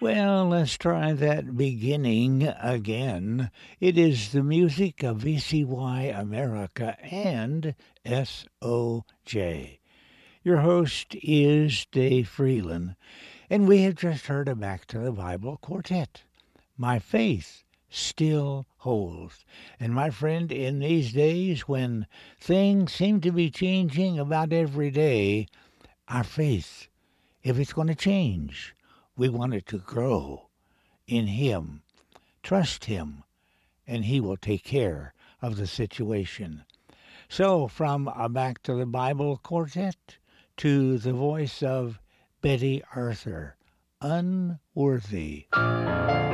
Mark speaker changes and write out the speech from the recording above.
Speaker 1: Well, let's try that beginning again. It is the music of VCY America and SOJ. Your host is Dave Freeland, and we have just heard a Back to the Bible quartet. My faith still holds. And my friend, in these days when things seem to be changing about every day, our faith, if it's going to change, we want it to grow in Him. Trust Him, and He will take care of the situation. So, from a Back to the Bible quartet to the voice of Betty Arthur, Unworthy.